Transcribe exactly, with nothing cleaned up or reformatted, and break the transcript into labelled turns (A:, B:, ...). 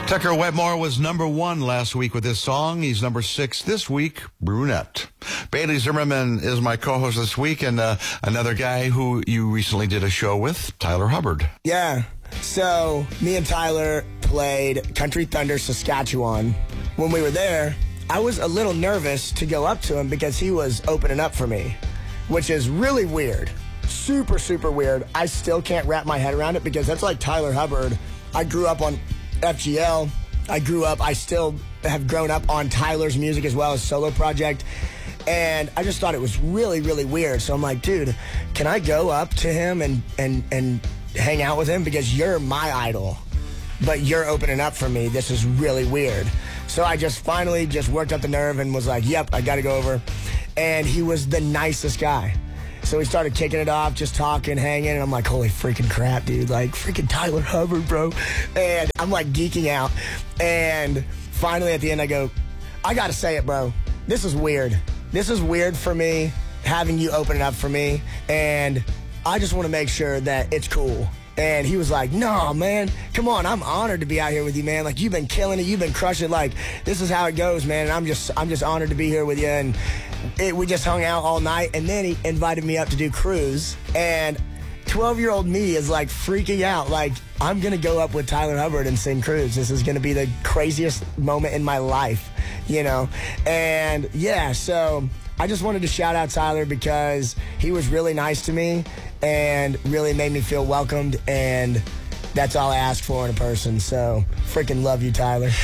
A: Tucker Wetmore was number one last week with this song. He's number six this week, Brunette. Bailey Zimmerman is my co-host this week, and uh, another guy who you recently did a show with, Tyler Hubbard.
B: Yeah. So me and Tyler played Country Thunder, Saskatchewan. When we were there, I was a little nervous to go up to him because he was opening up for me, which is really weird. Super, super weird. I still can't wrap my head around it because that's like Tyler Hubbard. I grew up on F G L. I grew up, I still have grown up on Tyler's music as well as solo project. And I just thought it was really, really weird. So I'm like, dude, can I go up to him and, and, and hang out with him? Because you're my idol, but you're opening up for me. This is really weird. So I just finally just worked up the nerve and was like, yep, I got to go over. And he was the nicest guy. So we started kicking it off, just talking, hanging, and I'm like, holy freaking crap, dude. Like, freaking Tyler Hubbard, bro. And I'm, like, geeking out. And finally, at the end, I go, I gotta say it, bro. This is weird. This is weird for me, having you open it up for me. And I just want to make sure that it's cool. And he was like, no, man, come on. I'm honored to be out here with you, man. Like, you've been killing it. You've been crushing it. Like, this is how it goes, man. And I'm just, I'm just honored to be here with you. And it, we just hung out all night. And then he invited me up to do Cruise. And twelve-year-old me is, like, freaking out. Like, I'm going to go up with Tyler Hubbard and sing Cruise. This is going to be the craziest moment in my life, you know? And, yeah, so I just wanted to shout out Tyler because he was really nice to me and really made me feel welcomed, and that's all I ask for in a person. So freaking love you, Tyler.